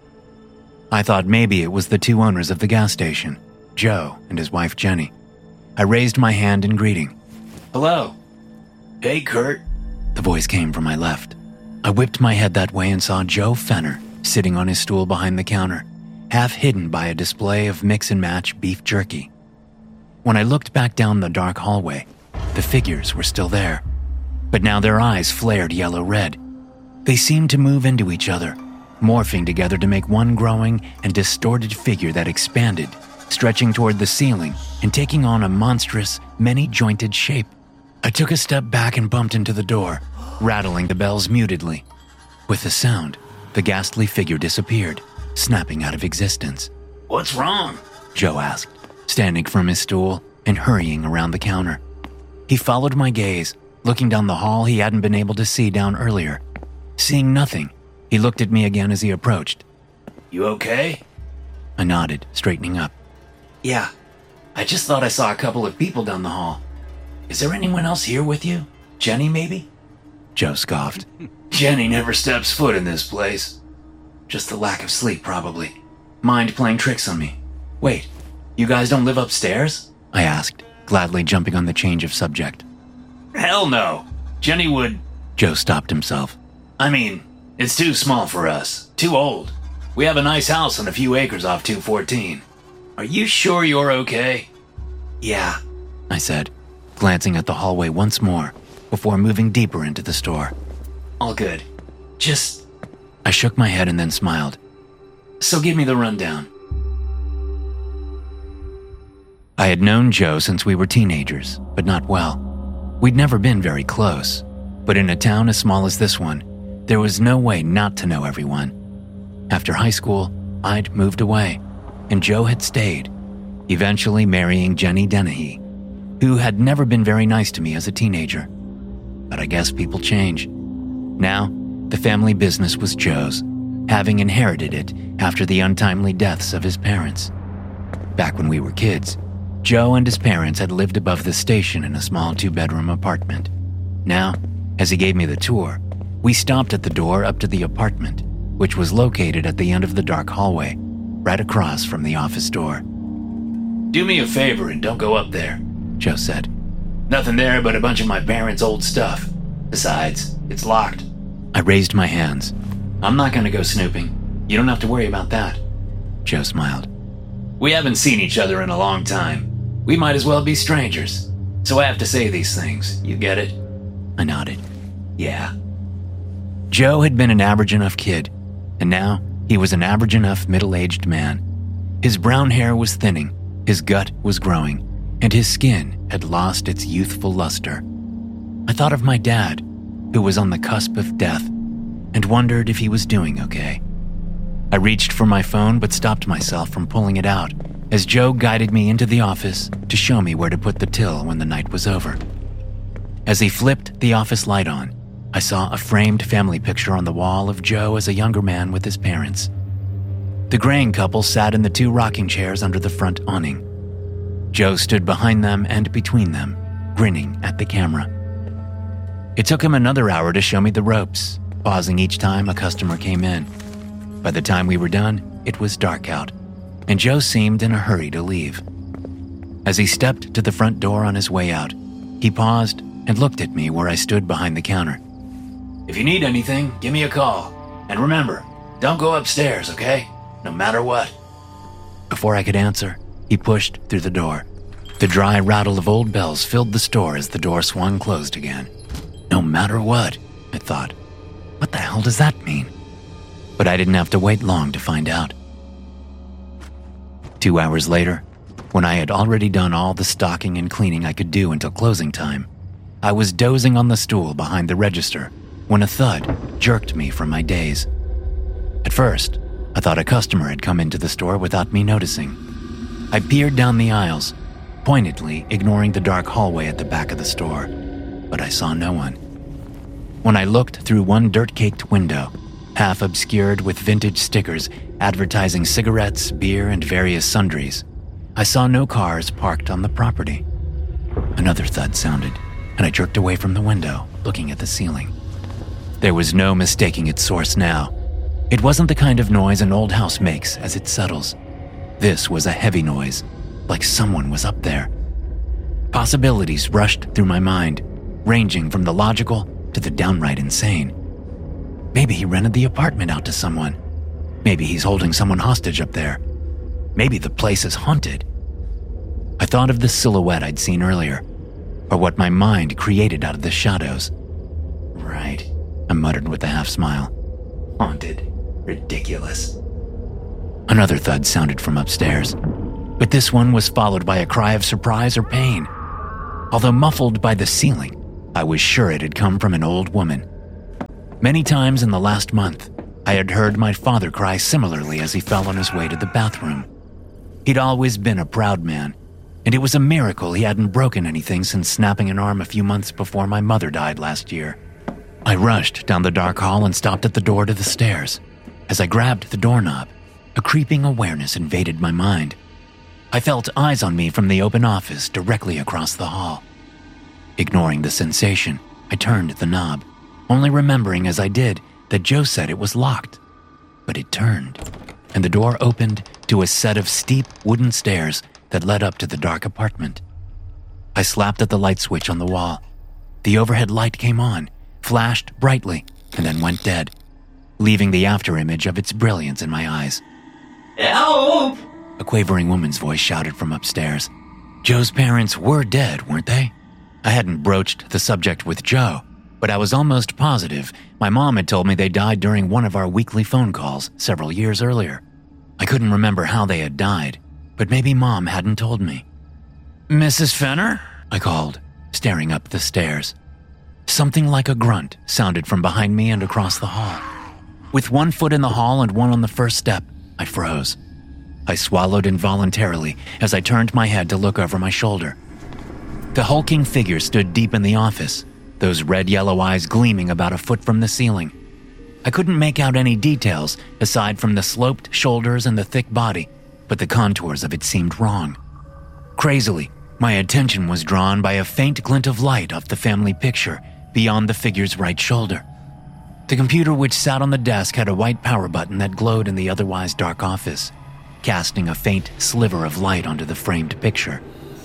I thought maybe it was the two owners of the gas station, Joe and his wife Jenny. I raised my hand in greeting. Hello. Hey, Kurt. The voice came from my left. I whipped my head that way and saw Joe Fenner sitting on his stool behind the counter, half hidden by a display of mix-and-match beef jerky. When I looked back down the dark hallway, the figures were still there, but now their eyes flared yellow-red. They seemed to move into each other, morphing together to make one growing and distorted figure that expanded, stretching toward the ceiling and taking on a monstrous, many-jointed shape. I took a step back and bumped into the door, rattling the bells mutedly. With the sound, the ghastly figure disappeared, snapping out of existence. What's wrong? Joe asked, standing from his stool and hurrying around the counter. He followed my gaze, looking down the hall he hadn't been able to see down earlier. Seeing nothing, he looked at me again as he approached. You okay? I nodded, straightening up. Yeah. I just thought I saw a couple of people down the hall. Is there anyone else here with you? Jenny, maybe? Joe scoffed. Jenny never steps foot in this place. Just the lack of sleep, probably. Mind playing tricks on me. Wait, you guys don't live upstairs? I asked, gladly jumping on the change of subject. Hell no. Jenny would... Joe stopped himself. I mean, it's too small for us. Too old. We have a nice house on a few acres off 214. Are you sure you're okay? Yeah, I said, glancing at the hallway once more before moving deeper into the store. All good. Just... I shook my head and then smiled. So give me the rundown. I had known Joe since we were teenagers, but not well. We'd never been very close, but in a town as small as this one, there was no way not to know everyone. After high school, I'd moved away, and Joe had stayed, eventually marrying Jenny Dennehy, who had never been very nice to me as a teenager. But I guess people change. Now, the family business was Joe's, having inherited it after the untimely deaths of his parents. Back when we were kids, Joe and his parents had lived above the station in a small 2-bedroom apartment. Now, as he gave me the tour, we stopped at the door up to the apartment, which was located at the end of the dark hallway, right across from the office door. Do me a favor and don't go up there, Joe said. Nothing there but a bunch of my parents' old stuff. Besides, it's locked. I raised my hands. I'm not gonna go snooping. You don't have to worry about that. Joe smiled. We haven't seen each other in a long time. We might as well be strangers. So I have to say these things. You get it? I nodded. Yeah. Joe had been an average enough kid, and now he was an average enough middle-aged man. His brown hair was thinning, his gut was growing, and his skin had lost its youthful luster. I thought of my dad, who was on the cusp of death, and wondered if he was doing okay. I reached for my phone but stopped myself from pulling it out as Joe guided me into the office to show me where to put the till when the night was over. As he flipped the office light on, I saw a framed family picture on the wall of Joe as a younger man with his parents. The graying couple sat in the 2 rocking chairs under the front awning. Joe stood behind them and between them, grinning at the camera. It took him another hour to show me the ropes, pausing each time a customer came in. By the time we were done, it was dark out, and Joe seemed in a hurry to leave. As he stepped to the front door on his way out, he paused and looked at me where I stood behind the counter. If you need anything, give me a call. And remember, don't go upstairs, okay? No matter what. Before I could answer, he pushed through the door. The dry rattle of old bells filled the store as the door swung closed again. No matter what, I thought. What the hell does that mean? But I didn't have to wait long to find out. 2 hours later, when I had already done all the stocking and cleaning I could do until closing time, I was dozing on the stool behind the register when a thud jerked me from my daze. At first, I thought a customer had come into the store without me noticing. I peered down the aisles, pointedly ignoring the dark hallway at the back of the store, but I saw no one. When I looked through one dirt-caked window, half obscured with vintage stickers advertising cigarettes, beer, and various sundries, I saw no cars parked on the property. Another thud sounded, and I jerked away from the window, looking at the ceiling. There was no mistaking its source now. It wasn't the kind of noise an old house makes as it settles. This was a heavy noise, like someone was up there. Possibilities rushed through my mind, ranging from the logical to the downright insane. Maybe he rented the apartment out to someone. Maybe he's holding someone hostage up there. Maybe the place is haunted. I thought of the silhouette I'd seen earlier, or what my mind created out of the shadows. Right, I muttered with a half smile. Haunted. Ridiculous. Another thud sounded from upstairs. but this one was followed by a cry of surprise or pain. Although muffled by the ceiling, I was sure it had come from an old woman. Many times in the last month, I had heard my father cry similarly as he fell on his way to the bathroom. He'd always been a proud man, and it was a miracle he hadn't broken anything since snapping an arm a few months before my mother died last year. I rushed down the dark hall and stopped at the door to the stairs. As I grabbed the doorknob, a creeping awareness invaded my mind. I felt eyes on me from the open office directly across the hall. Ignoring the sensation, I turned the knob, only remembering as I did that Joe said it was locked. But it turned, and the door opened to a set of steep wooden stairs that led up to the dark apartment. I slapped at the light switch on the wall. The overhead light came on, flashed brightly, and then went dead, leaving the afterimage of its brilliance in my eyes. Help! A quavering woman's voice shouted from upstairs. Joe's parents were dead, weren't they? I hadn't broached the subject with Joe, but I was almost positive my mom had told me they died during one of our weekly phone calls several years earlier. I couldn't remember how they had died, but maybe Mom hadn't told me. Mrs. Fenner? I called, staring up the stairs. Something like a grunt sounded from behind me and across the hall. With one foot in the hall and one on the first step, I froze. I swallowed involuntarily as I turned my head to look over my shoulder. The hulking figure stood deep in the office, those red-yellow eyes gleaming about a foot from the ceiling. I couldn't make out any details aside from the sloped shoulders and the thick body, but the contours of it seemed wrong. Crazily, my attention was drawn by a faint glint of light off the family picture beyond the figure's right shoulder. The computer which sat on the desk had a white power button that glowed in the otherwise dark office, casting a faint sliver of light onto the framed picture.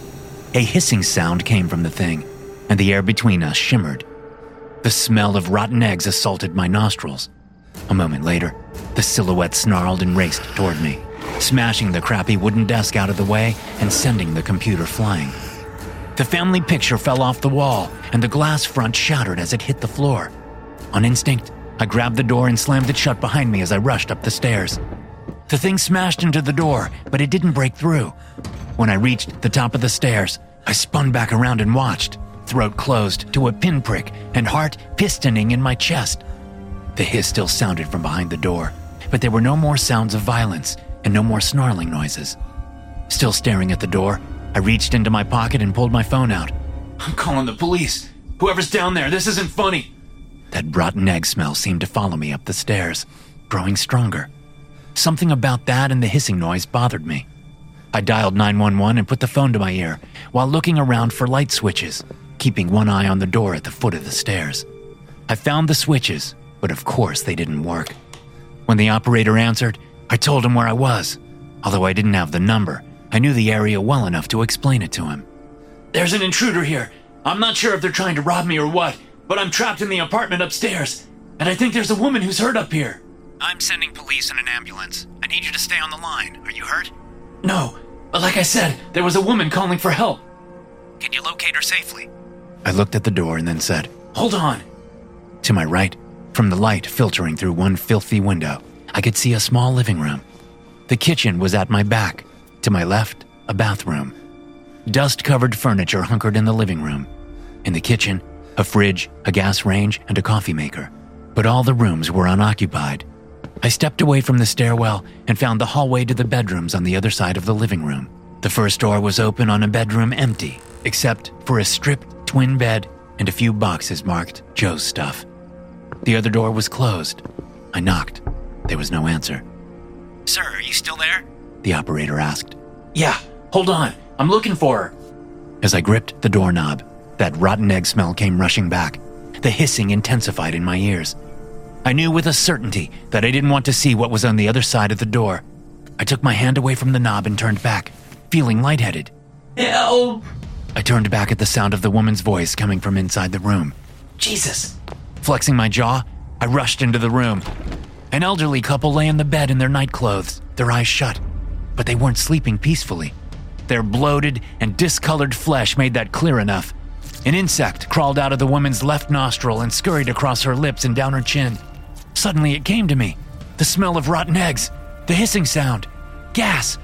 A hissing sound came from the thing, and the air between us shimmered. The smell of rotten eggs assaulted my nostrils. A moment later, the silhouette snarled and raced toward me, smashing the crappy wooden desk out of the way and sending the computer flying. The family picture fell off the wall, and the glass front shattered as it hit the floor. On instinct, I grabbed the door and slammed it shut behind me as I rushed up the stairs. The thing smashed into the door, but it didn't break through. When I reached the top of the stairs, I spun back around and watched, throat closed to a pinprick and heart pistoning in my chest. The hiss still sounded from behind the door, but there were no more sounds of violence and no more snarling noises. Still staring at the door, I reached into my pocket and pulled my phone out. I'm calling the police. Whoever's down there, this isn't funny. That rotten egg smell seemed to follow me up the stairs, growing stronger. Something about that and the hissing noise bothered me. I dialed 911 and put the phone to my ear while looking around for light switches, keeping one eye on the door at the foot of the stairs. I found the switches, but of course they didn't work. When the operator answered, I told him where I was. Although I didn't have the number, I knew the area well enough to explain it to him. There's an intruder here. I'm not sure if they're trying to rob me or what, but I'm trapped in the apartment upstairs, and I think there's a woman who's hurt up here. I'm sending police and an ambulance. I need you to stay on the line. Are you hurt? No, but like I said, there was a woman calling for help. Can you locate her safely? I looked at the door and then said, Hold on. To my right, from the light filtering through one filthy window, I could see a small living room. The kitchen was at my back. To my left, a bathroom. Dust-covered furniture hunkered in the living room. In the kitchen, a fridge, a gas range, and a coffee maker. But all the rooms were unoccupied. I stepped away from the stairwell and found the hallway to the bedrooms on the other side of the living room. The first door was open on a bedroom empty, except for a stripped twin bed and a few boxes marked Joe's stuff. The other door was closed. I knocked. There was no answer. Sir, are you still there? The operator asked. Yeah, hold on. I'm looking for her. As I gripped the doorknob, that rotten egg smell came rushing back. The hissing intensified in my ears. I knew with a certainty that I didn't want to see what was on the other side of the door. I took my hand away from the knob and turned back, feeling lightheaded. Help! I turned back at the sound of the woman's voice coming from inside the room. Jesus. Flexing my jaw, I rushed into the room. An elderly couple lay in the bed in their nightclothes, their eyes shut, but they weren't sleeping peacefully. Their bloated and discolored flesh made that clear enough. An insect crawled out of the woman's left nostril and scurried across her lips and down her chin. Suddenly it came to me. The smell of rotten eggs, the hissing sound, gas.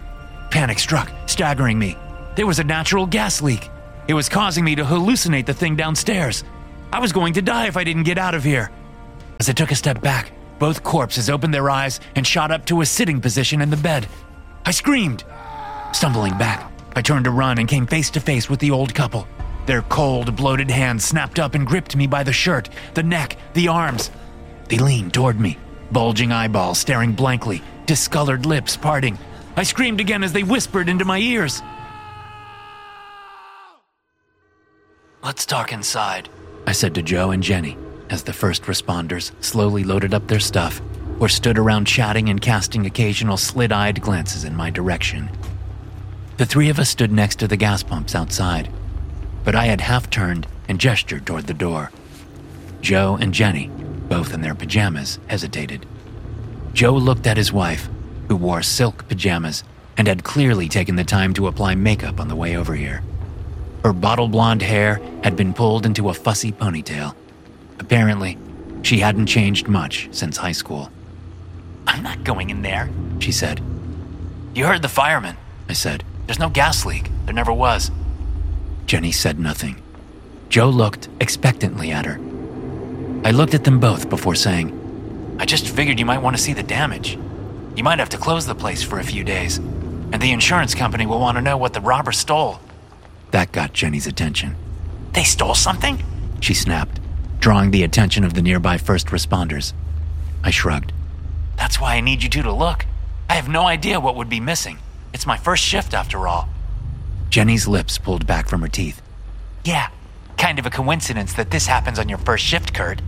Panic struck, staggering me. There was a natural gas leak. It was causing me to hallucinate the thing downstairs. I was going to die if I didn't get out of here. As I took a step back, both corpses opened their eyes and shot up to a sitting position in the bed. I screamed. Stumbling back, I turned to run and came face to face with the old couple. Their cold, bloated hands snapped up and gripped me by the shirt, the neck, the arms. They leaned toward me, bulging eyeballs staring blankly, discolored lips parting. I screamed again as they whispered into my ears. "Let's talk inside," I said to Joe and Jenny as the first responders slowly loaded up their stuff or stood around chatting and casting occasional slit-eyed glances in my direction. The three of us stood next to the gas pumps outside, but I had half turned and gestured toward the door. Joe and Jenny, both in their pajamas, hesitated. Joe looked at his wife, who wore silk pajamas and had clearly taken the time to apply makeup on the way over here. Her bottle blonde hair had been pulled into a fussy ponytail. Apparently, she hadn't changed much since high school. "I'm not going in there," she said. "You heard the fireman," I said. "There's no gas leak. There never was." Jenny said nothing. Joe looked expectantly at her. I looked at them both before saying, "I just figured you might want to see the damage. You might have to close the place for a few days, and the insurance company will want to know what the robber stole." That got Jenny's attention. "They stole something?" she snapped, drawing the attention of the nearby first responders. I shrugged. "That's why I need you two to look. I have no idea what would be missing. It's my first shift after all." Jenny's lips pulled back from her teeth. "Yeah, kind of a coincidence that this happens on your first shift, Kurt."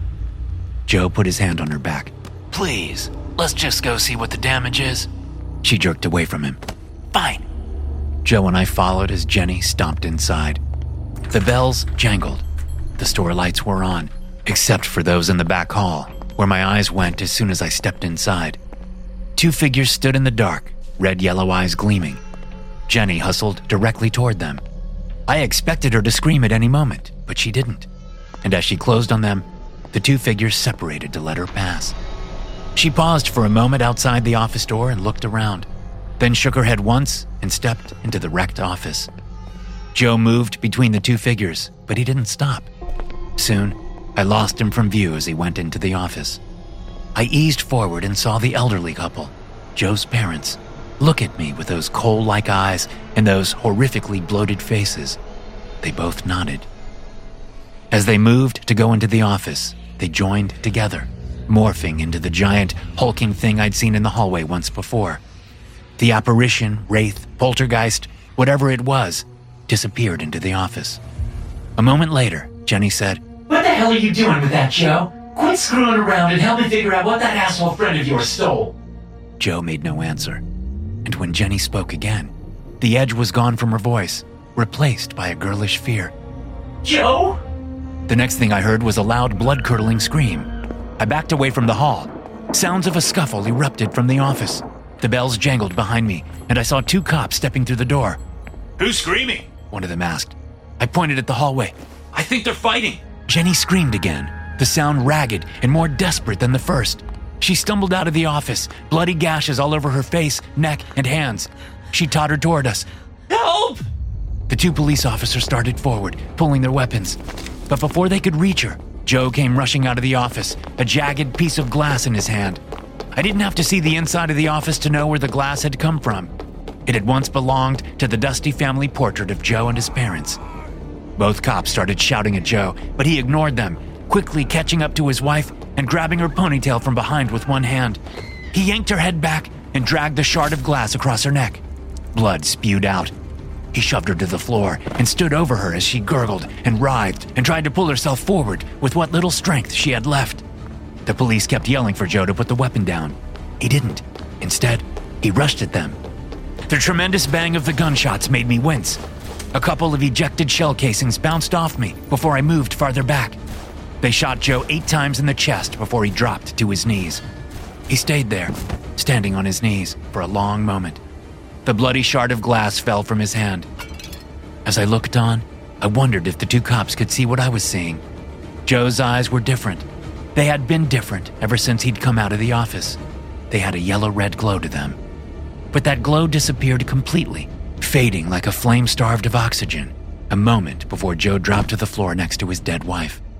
Joe put his hand on her back. "Please, let's just go see what the damage is." She jerked away from him. "Fine." Joe and I followed as Jenny stomped inside. The bells jangled. The store lights were on, except for those in the back hall, where my eyes went as soon as I stepped inside. Two figures stood in the dark, red-yellow eyes gleaming. Jenny hustled directly toward them. I expected her to scream at any moment, but she didn't. And as she closed on them, the two figures separated to let her pass. She paused for a moment outside the office door and looked around, then shook her head once and stepped into the wrecked office. Joe moved between the two figures, but he didn't stop. Soon, I lost him from view as he went into the office. I eased forward and saw the elderly couple, Joe's parents, look at me with those coal-like eyes and those horrifically bloated faces. They both nodded. As they moved to go into the office, they joined together, morphing into the giant, hulking thing I'd seen in the hallway once before. The apparition, wraith, poltergeist, whatever it was, disappeared into the office. A moment later, Jenny said, What the hell are you doing with that, Joe? Quit screwing around and help me figure out what that asshole friend of yours stole. Joe made no answer. And when Jenny spoke again, the edge was gone from her voice, replaced by a girlish fear. Joe? The next thing I heard was a loud, blood-curdling scream. I backed away from the hall. Sounds of a scuffle erupted from the office. The bells jangled behind me, and I saw two cops stepping through the door. Who's screaming? One of them asked. I pointed at the hallway. I think they're fighting. Jenny screamed again, the sound ragged and more desperate than the first. She stumbled out of the office, bloody gashes all over her face, neck, and hands. She tottered toward us. Help! The two police officers started forward, pulling their weapons. But before they could reach her, Joe came rushing out of the office, a jagged piece of glass in his hand. I didn't have to see the inside of the office to know where the glass had come from. It had once belonged to the dusty family portrait of Joe and his parents. Both cops started shouting at Joe, but he ignored them, quickly catching up to his wife and grabbing her ponytail from behind with one hand. He yanked her head back and dragged the shard of glass across her neck. Blood spewed out. He shoved her to the floor and stood over her as she gurgled and writhed and tried to pull herself forward with what little strength she had left. The police kept yelling for Joe to put the weapon down. He didn't. Instead, he rushed at them. The tremendous bang of the gunshots made me wince. A couple of ejected shell casings bounced off me before I moved farther back. They shot Joe 8 times in the chest before he dropped to his knees. He stayed there, standing on his knees for a long moment. The bloody shard of glass fell from his hand. As I looked on, I wondered if the two cops could see what I was seeing. Joe's eyes were different. They had been different ever since he'd come out of the office. They had a yellow-red glow to them. but that glow disappeared completely, fading like a flame starved of oxygen, a moment before Joe dropped to the floor next to his dead wife.